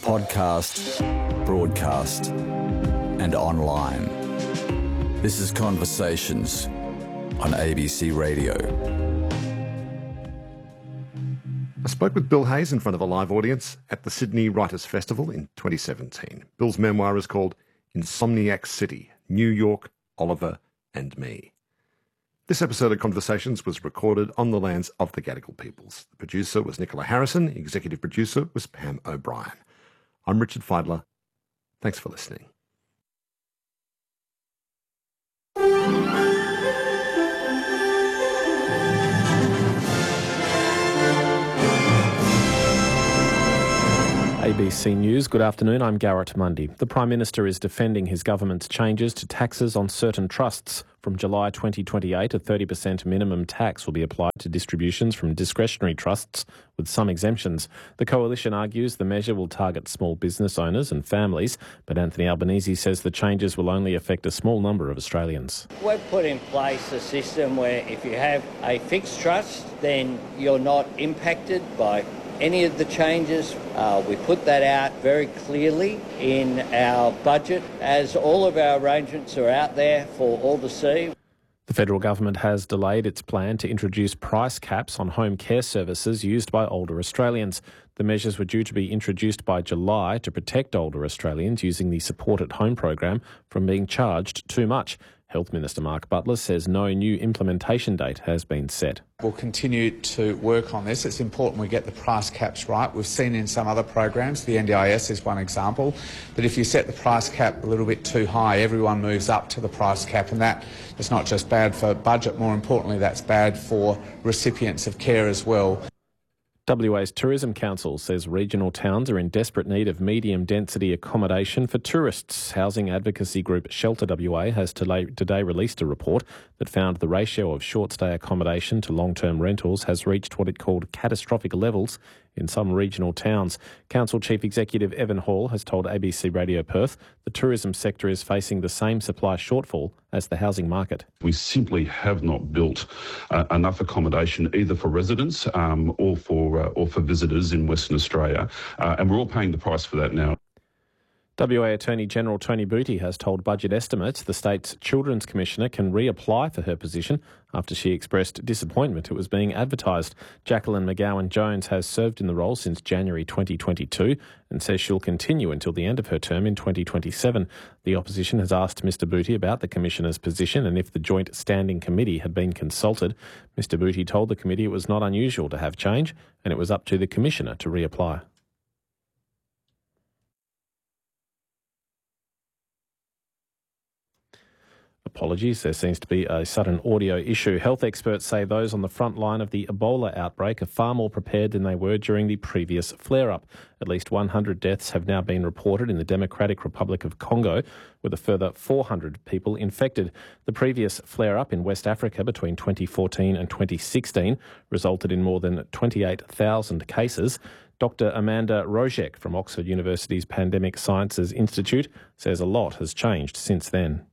podcast, broadcast, and online. This is Conversations on ABC Radio. I spoke with Bill Hayes in front of a live audience at the Sydney Writers' Festival in 2017. Bill's memoir is called Insomniac City, New York, Oliver and Me. This episode of Conversations was recorded on the lands of the Gadigal peoples. The producer was Nicola Harrison. The executive producer was Pam O'Brien. I'm Richard Feidler. Thanks for listening. ABC News, good afternoon, I'm Garrett Mundy. The Prime Minister is defending his government's changes to taxes on certain trusts. From July 2028, a 30% minimum tax will be applied to distributions from discretionary trusts, with some exemptions. The Coalition argues the measure will target small business owners and families, but Anthony Albanese says the changes will only affect a small number of Australians. We've put in place a system where if you have a fixed trust, then you're not impacted by any of the changes. We put that out very clearly in our budget, as all of our arrangements are out there for all to see. The federal government has delayed its plan to introduce price caps on home care services used by older Australians. The measures were due to be introduced by July to protect older Australians using the Support at Home program from being charged too much. Health Minister Mark Butler says no new implementation date has been set. We'll continue to work on this. It's important we get the price caps right. We've seen in some other programs, the NDIS is one example, that if you set the price cap a little bit too high, everyone moves up to the price cap, and that is not just bad for budget, more importantly that's bad for recipients of care as well. WA's Tourism Council says regional towns are in desperate need of medium-density accommodation for tourists. Housing advocacy group Shelter WA has today released a report that found the ratio of short-stay accommodation to long-term rentals has reached what it called catastrophic levels in some regional towns. Council Chief Executive Evan Hall has told ABC Radio Perth the tourism sector is facing the same supply shortfall as the housing market. We simply have not built enough accommodation either for residents or for visitors in Western Australia, and we're all paying the price for that now. WA Attorney General Tony Booty has told Budget Estimates the state's Children's Commissioner can reapply for her position after she expressed disappointment it was being advertised. Jacqueline McGowan-Jones has served in the role since January 2022 and says she'll continue until the end of her term in 2027. The opposition has asked Mr Booty about the Commissioner's position and if the Joint Standing Committee had been consulted. Mr Booty told the committee it was not unusual to have change and it was up to the Commissioner to reapply. Apologies, there seems to be a sudden audio issue. Health experts say those on the front line of the Ebola outbreak are far more prepared than they were during the previous flare-up. At least 100 deaths have now been reported in the Democratic Republic of Congo, with a further 400 people infected. The previous flare-up in West Africa between 2014 and 2016 resulted in more than 28,000 cases. Dr. Amanda Rojek from Oxford University's Pandemic Sciences Institute says a lot has changed since then.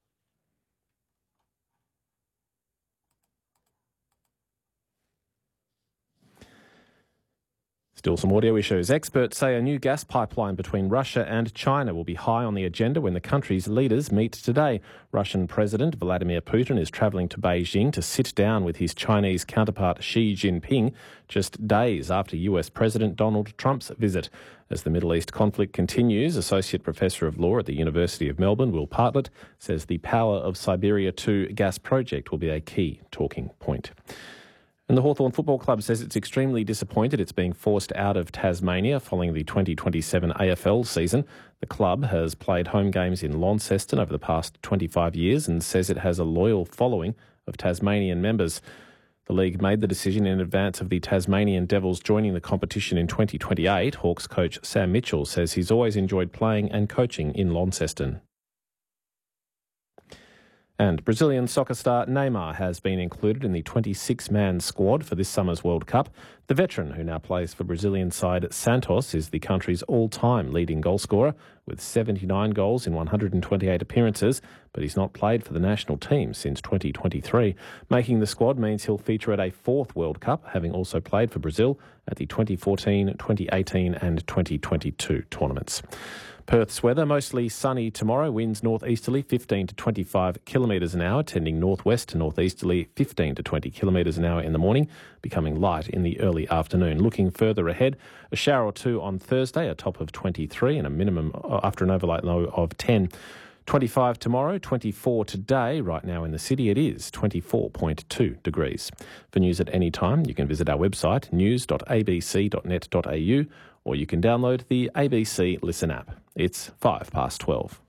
Still some audio issues. Experts say a new gas pipeline between Russia and China will be high on the agenda when the country's leaders meet today. Russian President Vladimir Putin is travelling to Beijing to sit down with his Chinese counterpart Xi Jinping just days after US President Donald Trump's visit. As the Middle East conflict continues, Associate Professor of Law at the University of Melbourne, Will Partlett, says the Power of Siberia 2 gas project will be a key talking point. And the Hawthorn Football Club says it's extremely disappointed it's being forced out of Tasmania following the 2027 AFL season. The club has played home games in Launceston over the past 25 years and says it has a loyal following of Tasmanian members. The league made the decision in advance of the Tasmanian Devils joining the competition in 2028. Hawks coach Sam Mitchell says he's always enjoyed playing and coaching in Launceston. And Brazilian soccer star Neymar has been included in the 26-man squad for this summer's World Cup. The veteran, who now plays for Brazilian side Santos, is the country's all-time leading goalscorer with 79 goals in 128 appearances, but he's not played for the national team since 2023. Making the squad means he'll feature at a fourth World Cup, having also played for Brazil at the 2014, 2018 and 2022 tournaments. Perth's weather, mostly sunny tomorrow, winds northeasterly 15 to 25 kilometres an hour, tending northwest to northeasterly 15 to 20 kilometres an hour in the morning, becoming light in the early afternoon. Looking further ahead, a shower or two on Thursday, a top of 23 and a minimum after an overnight low of 10. 25 tomorrow, 24 today. Right now in the city it is 24.2 degrees. For news at any time, you can visit our website news.abc.net.au or you can download the ABC Listen app. It's 12:05.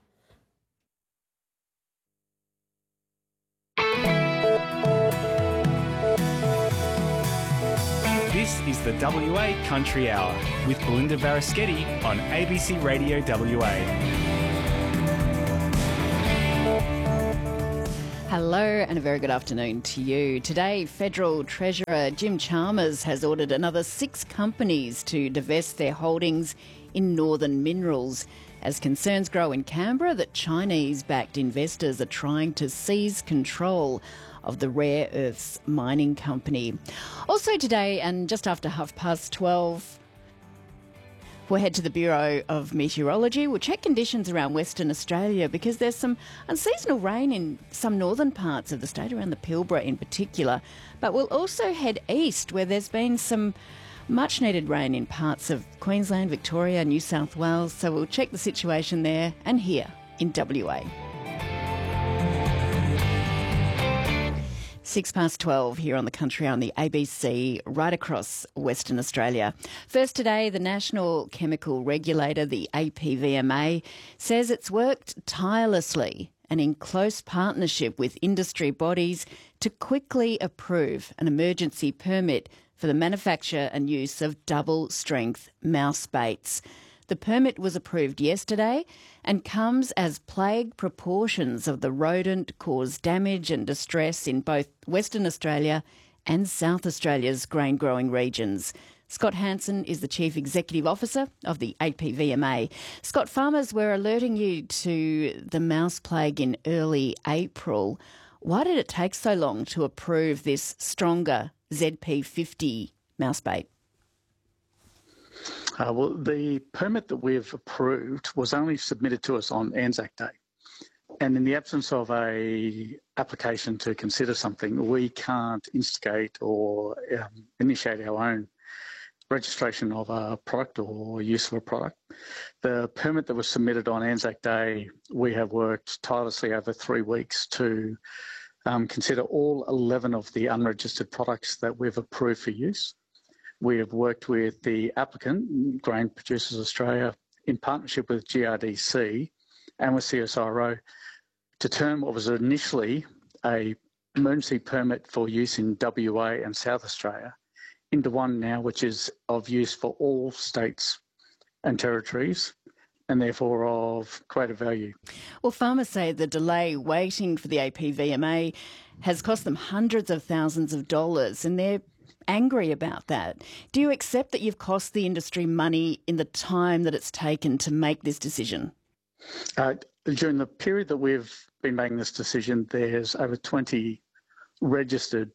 This is the WA Country Hour with Belinda Varaschetti on ABC Radio WA. Hello and a very good afternoon to you. Today, Federal Treasurer Jim Chalmers has ordered another 6 companies to divest their holdings in Northern Minerals as concerns grow in Canberra that Chinese-backed investors are trying to seize control of the rare earths mining company. Also today, and just after 12:30, we'll head to the Bureau of Meteorology. We'll check conditions around Western Australia because there's some unseasonal rain in some northern parts of the state, around the Pilbara in particular. But we'll also head east where there's been some much needed rain in parts of Queensland, Victoria, New South Wales. So we'll check the situation there and here in WA. 12:06 here on the Country on the ABC, right across Western Australia. First today, the National Chemical Regulator, the APVMA, says it's worked tirelessly and in close partnership with industry bodies to quickly approve an emergency permit for the manufacture and use of double-strength mouse baits. The permit was approved yesterday and comes as plague proportions of the rodent cause damage and distress in both Western Australia and South Australia's grain-growing regions. Scott Hansen is the Chief Executive Officer of the APVMA. Scott, farmers were alerting you to the mouse plague in early April. Why did it take so long to approve this stronger ZP50 mouse bait? Well, the permit that we've approved was only submitted to us on Anzac Day. And in the absence of a application to consider something, we can't instigate or initiate our own registration of a product or use of a product. The permit that was submitted on Anzac Day, we have worked tirelessly over 3 weeks to consider all 11 of the unregistered products that we've approved for use. We have worked with the applicant, Grain Producers Australia, in partnership with GRDC and with CSIRO to turn what was initially an emergency permit for use in WA and South Australia into one now which is of use for all states and territories and therefore of greater value. Well, farmers say the delay waiting for the APVMA has cost them hundreds of thousands of dollars and they're angry about that. Do you accept that you've cost the industry money in the time that it's taken to make this decision? During the period that we've been making this decision, there's over 20 registered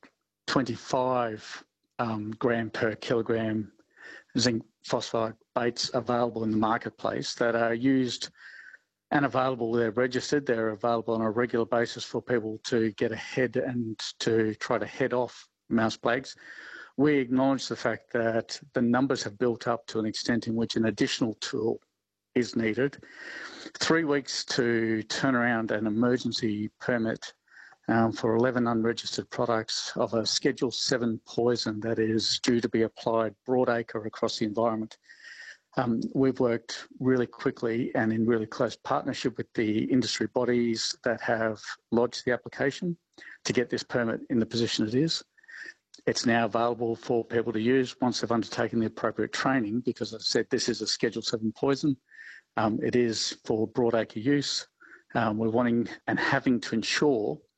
25 gram per kilogram zinc phosphide baits available in the marketplace that are used and available. They're registered, they're available on a regular basis for people to get ahead and to try to head off mouse plagues. We acknowledge the fact that the numbers have built up to an extent in which an additional tool is needed. 3 weeks to turn around an emergency permit for 11 unregistered products of a Schedule 7 poison that is due to be applied broadacre across the environment. We've worked really quickly and in really close partnership with the industry bodies that have lodged the application to get this permit in the position it is. It's now available for people to use once they've undertaken the appropriate training because, as I said, this is a Schedule 7 poison. It is for broadacre use. We're wanting and having to ensure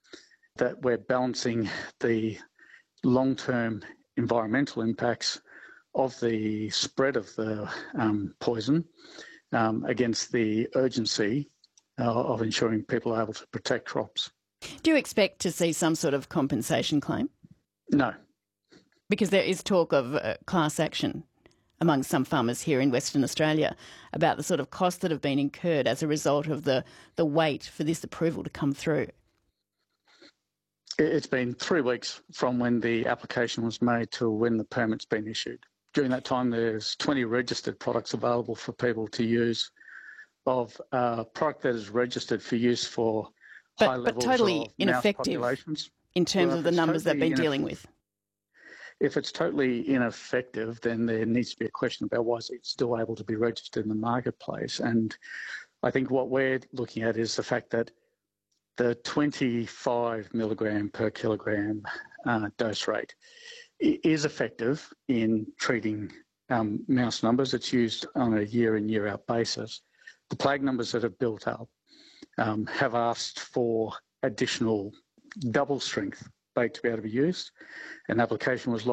that we're balancing the long-term environmental impacts of the spread of the poison against the urgency of ensuring people are able to protect crops. Do you expect to see some sort of compensation claim? No. Because there is talk of class action among some farmers here in Western Australia about the sort of costs that have been incurred as a result of the wait for this approval to come through. It's been 3 weeks from when the application was made to when the permit's been issued. During that time, there's 20 registered products available for people to use of a product that is registered for use for high levels but totally of ineffective mouse populations. In terms of the numbers they've been dealing with. If it's totally ineffective, then there needs to be a question about why is it still able to be registered in the marketplace. And I think what we're looking at is the fact that the 25 milligram per kilogram dose rate is effective in treating mouse numbers. It's used on a year in, year out basis. The plague numbers that have built up have asked for additional double strength bait to be able to be used. An application was